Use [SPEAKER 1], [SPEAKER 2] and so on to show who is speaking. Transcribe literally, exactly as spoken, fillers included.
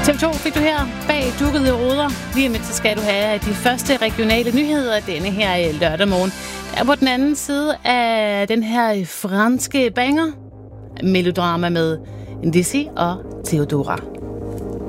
[SPEAKER 1] T V to fik du her bag dukkede ruder. Lige om lidt, så skal du have de første regionale nyheder denne her lørdag morgen. Der er på den anden side af den her franske banger, melodrama med Dizzy og Theodora.